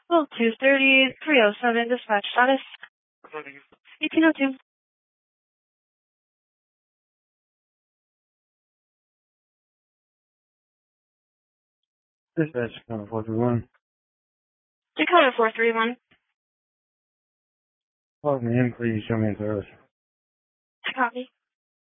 Well, 230, 307, dispatch status. 1802. Dispatch, Dakota 431. Dakota 431. Call me in, please show me in service. Copy.